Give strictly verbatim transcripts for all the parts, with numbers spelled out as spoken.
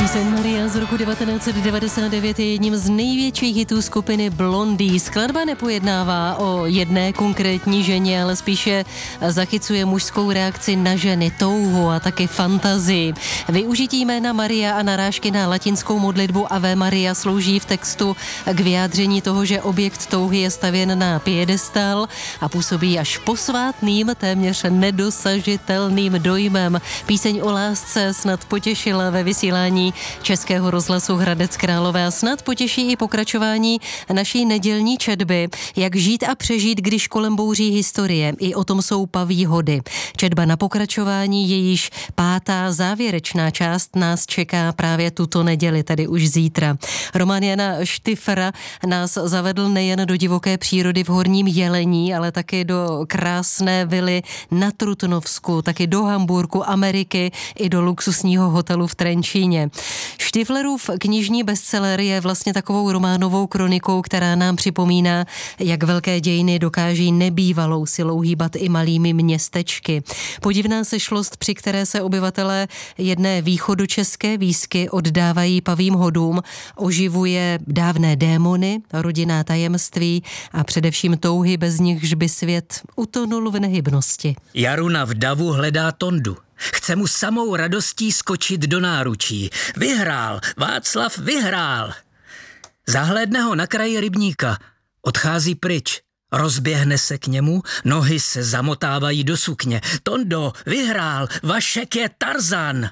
Píseň Maria z roku devatenáct set devadesát devět je jedním z největších hitů skupiny Blondie. Skladba nepojednává o jedné konkrétní ženě, ale spíše zachycuje mužskou reakci na ženy, touhu a taky fantazii. Využití jména Maria a narážky na latinskou modlitbu Ave Maria slouží v textu k vyjádření toho, že objekt touhy je stavěn na piedestal a působí až posvátným, téměř nedosažitelným dojmem. Píseň o lásce snad potěšila ve vysílání Českého rozhlasu Hradec Králové a snad potěší i pokračování naší nedělní četby. Jak žít a přežít, když kolem bouří historie. I o tom jsou Paví hody. Četba na pokračování, jejíž pátá závěrečná část nás čeká právě tuto neděli, tedy už zítra. Román Jana Štyfra nás zavedl nejen do divoké přírody v Horním Jelení, ale taky do krásné vily na Trutnovsku, taky do Hamburku, Ameriky i do luxusního hotelu v Trenčíně. Štyflerův knižní bestseller je vlastně takovou románovou kronikou, která nám připomíná, jak velké dějiny dokáží nebývalou silou hýbat i malými městečky. Podivná sešlost, při které se obyvatelé jedné východočeské výsky oddávají Pavím hodům, oživuje dávné démony, rodinná tajemství a především touhy, bez nichž by svět utonul v nehybnosti. Jaruna v davu hledá Tondu. Chce mu samou radostí skočit do náručí. Vyhrál, Václav vyhrál. Zahlédne ho na kraji rybníka, odchází pryč, rozběhne se k němu, nohy se zamotávají do sukně. Tondo, vyhrál, Vašek je Tarzan.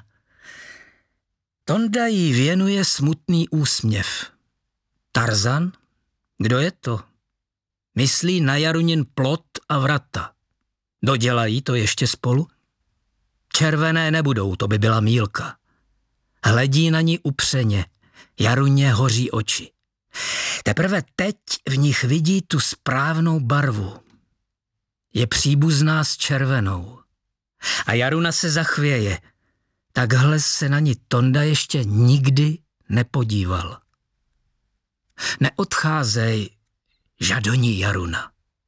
Tonda jí věnuje smutný úsměv. Tarzan? Kdo je to? Myslí na Jarunin plot a vrata. Dodělají to ještě spolu? Červené nebudou, to by byla mýlka. Hledí na ní upřeně, Jaruně hoří oči. Teprve teď v nich vidí tu správnou barvu. Je příbuzná s červenou. A Jaruna se zachvěje. Takhle se na ní Tonda ještě nikdy nepodíval. Neodcházej, žadoní Jaruna.